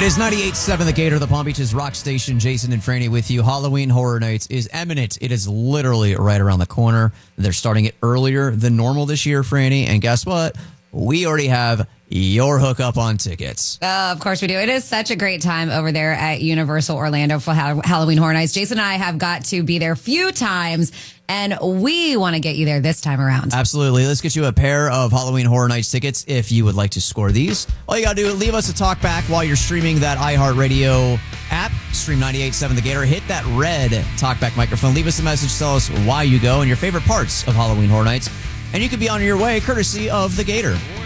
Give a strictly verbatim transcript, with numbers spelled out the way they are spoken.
is ninety-eight point seven The Gator, the Palm Beaches rock station. Jason and Franny with you. Halloween Horror Nights is imminent. It is literally right around the corner. They're starting it earlier than normal this year, Franny. And guess what? We already have your hookup on tickets. Uh, of course we do. It is such a great time over there at Universal Orlando for ha- Halloween Horror Nights. Jason and I have got to be there a few times, and we want to get you there this time around. Absolutely. Let's get you a pair of Halloween Horror Nights tickets if you would like to score these. All you got to do is leave us a talk back while you're streaming that iHeartRadio app. Stream ninety-eight point seven The Gator. Hit that red talkback microphone. Leave us a message. Tell us why you go and your favorite parts of Halloween Horror Nights. And you could be on your way courtesy of The Gator.